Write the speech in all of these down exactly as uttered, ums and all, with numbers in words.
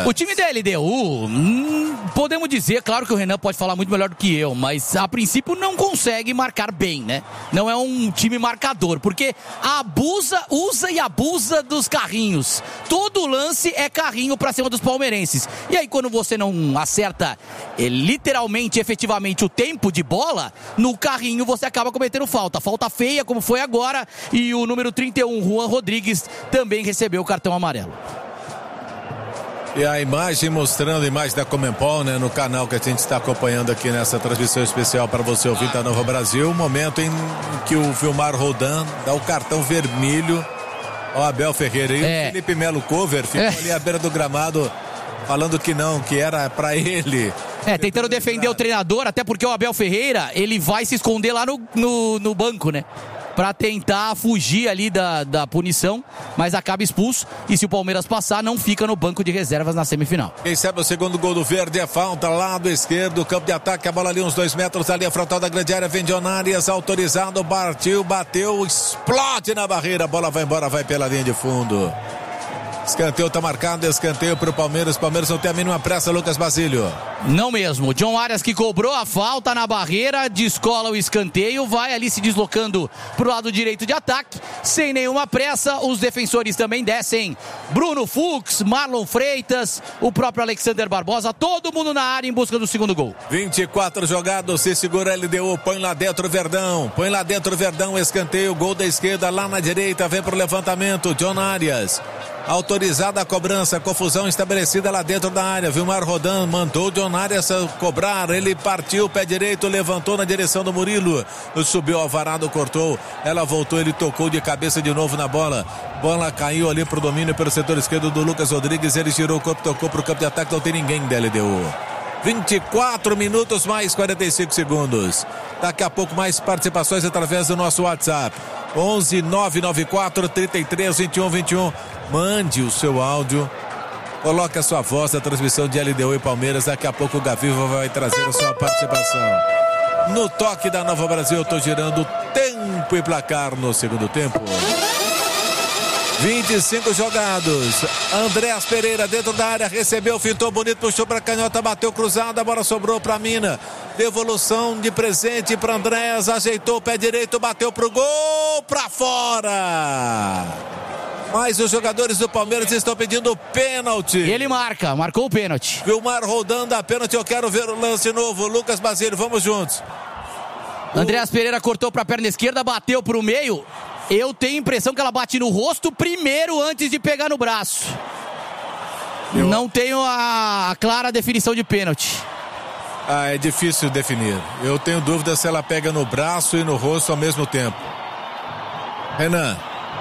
O time da L D U, hum, podemos dizer, claro que o Renan pode falar muito melhor do que eu, mas a princípio não consegue marcar bem, né? Não é um time marcador, porque abusa, usa e abusa dos carrinhos. Todo lance é carrinho pra cima dos palmeirenses. E aí quando você não acerta é, literalmente, efetivamente o tempo de bola, no carrinho você acaba cometendo falta. Falta feia, como foi agora, e o número trinta e um, Juan Rodrigues, também recebeu o cartão amarelo. E a imagem mostrando a imagem da Comembol, né, no canal que a gente está acompanhando aqui nessa transmissão especial para você ouvir da Nova Brasil, o momento em que o Vilmar Roldan dá o cartão vermelho ao Abel Ferreira. E é. o Felipe Melo Cover ficou é. ali à beira do gramado falando que não, que era para ele. É, tentando defender o treinador, até porque o Abel Ferreira, ele vai se esconder lá no, no, no banco, né? Pra tentar fugir ali da, da punição, mas acaba expulso. E se o Palmeiras passar, não fica no banco de reservas na semifinal. Quem sabe o segundo gol do Verde é falta, lado esquerdo, campo de ataque, a bola ali uns dois metros, ali a frontal da grande área, vem Dionárias, autorizado, partiu, bateu, explode na barreira, a bola vai embora, vai pela linha de fundo. Escanteio tá marcado, escanteio pro Palmeiras. Palmeiras não tem a mínima pressa, Lucas Basílio. Não mesmo. John Arias, que cobrou a falta na barreira, descola o escanteio, vai ali se deslocando pro lado direito de ataque, sem nenhuma pressa. Os defensores também descem. Bruno Fux, Marlon Freitas, o próprio Alexander Barbosa, todo mundo na área em busca do segundo gol. vinte e quatro jogados, se segura L D U, põe lá dentro o Verdão, põe lá dentro o Verdão, escanteio, gol da esquerda, lá na direita, vem pro levantamento, John Arias. Autorizada a cobrança, confusão estabelecida lá dentro da área. Vilmar Roldan mandou o John Arias cobrar. Ele partiu, pé direito, levantou na direção do Murilo. Subiu ao varado, cortou. Ela voltou, ele tocou de cabeça de novo na bola. Bola caiu ali pro domínio pelo setor esquerdo do Lucas Rodrigues. Ele girou o corpo, tocou pro campo de ataque. Não tem ninguém da L D U. vinte e quatro minutos mais quarenta e cinco segundos. Daqui a pouco mais participações através do nosso WhatsApp. onze nove nove quatro, trinta e três, vinte e um, vinte e um. Mande o seu áudio, coloque a sua voz da transmissão de L D U e Palmeiras. Daqui a pouco o Gaviva vai trazer a sua participação. No toque da Nova Brasil, eu estou girando tempo e placar no segundo tempo. vinte e cinco jogados. Andréas Pereira dentro da área, recebeu, fintou bonito, puxou para a canhota, bateu cruzado, a bola sobrou para Mina. Devolução de presente para Andréas, ajeitou o pé direito, bateu pro gol, para fora. Mas os jogadores do Palmeiras estão pedindo pênalti. E ele marca, marcou o pênalti. Vilmar Roldan dá pênalti, eu quero ver o lance novo. Lucas Basílio, vamos juntos. Andréas Pereira cortou para a perna esquerda, bateu pro meio. Eu tenho a impressão que ela bate no rosto primeiro antes de pegar no braço. Eu... Não tenho a clara definição de pênalti. Ah, é difícil definir. Eu tenho dúvida se ela pega no braço e no rosto ao mesmo tempo. Renan.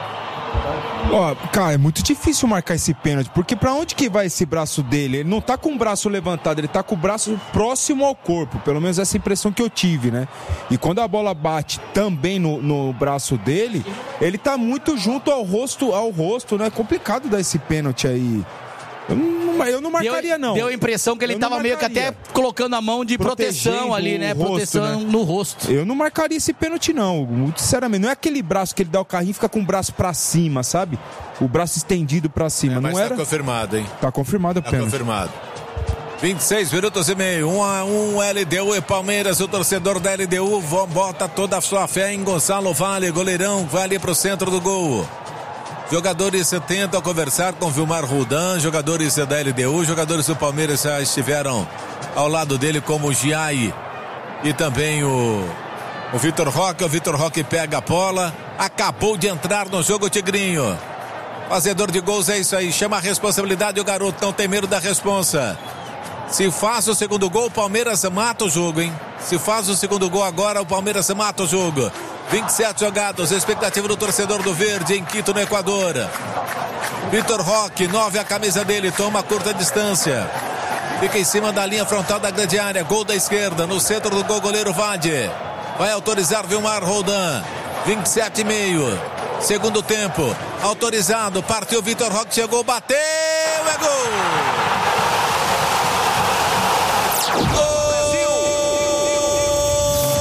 Ó, cara, é muito difícil marcar esse pênalti, porque pra onde que vai esse braço dele? Ele não tá com o braço levantado, ele tá com o braço próximo ao corpo, pelo menos essa impressão que eu tive, né? E quando a bola bate também no, no braço dele, ele tá muito junto ao rosto, ao rosto, né? É complicado dar esse pênalti aí. Eu não, eu não marcaria, deu, não. Deu a impressão que ele eu tava meio que até colocando a mão de proteção ali, né? Rosto, proteção né? no rosto. Eu não marcaria esse pênalti, não. Muito sinceramente, não é aquele braço que ele dá o carrinho e fica com o braço pra cima, sabe? O braço estendido pra cima, é, mas não tá era? Tá confirmado, hein? Tá confirmado o tá pênalti. confirmado. vinte e seis minutos e meio, um a um, L D U e Palmeiras. O torcedor da L D U bota toda a sua fé em Gonçalo Vale, goleirão, vai ali pro centro do gol. Jogadores tentam conversar com Vilmar Roldan, jogadores da L D U, jogadores do Palmeiras já estiveram ao lado dele, como o Giai e também o, o Vitor Roque. O Vitor Roque pega a bola, acabou de entrar no jogo, Tigrinho. Fazedor de gols, é isso aí, chama a responsabilidade, o garoto não tem medo da responsa. Se faz o segundo gol, o Palmeiras mata o jogo, hein? Se faz o segundo gol agora, o Palmeiras mata o jogo. vinte e sete jogados, expectativa do torcedor do Verde em Quito, no Equador. Vitor Roque, nove a camisa dele, toma curta distância. Fica em cima da linha frontal da grande área, gol da esquerda, no centro do gol, goleiro Vade. Vai autorizar Vilmar Roldan, vinte e sete e meio. Segundo tempo, autorizado, partiu Vitor Roque, chegou, bateu, é gol!